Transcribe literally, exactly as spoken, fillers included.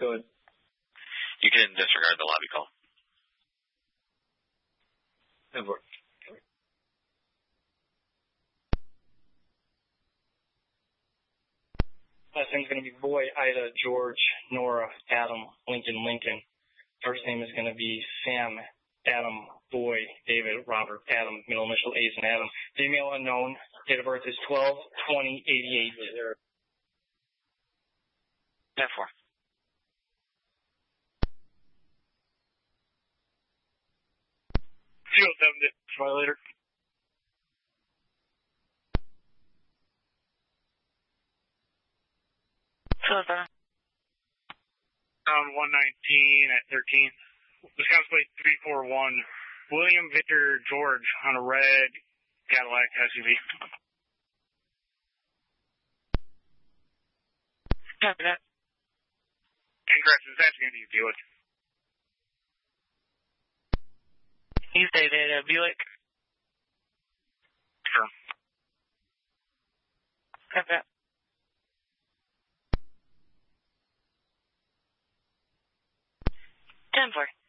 code. You can disregard the lobby call. That works. Last name's going to be Boy, Ida, George, Nora, Adam, Lincoln, Lincoln. First name is going to be Sam, Adam, Boy, David, Robert, Adam, middle initial A's and Adam. Female unknown. Date of birth is twelve twenty eighty-eight. ten four. two oh seven, violator. Um, one nineteen at thirteen. Wisconsin plate three four one. William Victor George on a red Cadillac S U V. Copy that. Incorrect. It's actually going to be Buick. You stated uh, Buick. Sure. Copy that. ten four.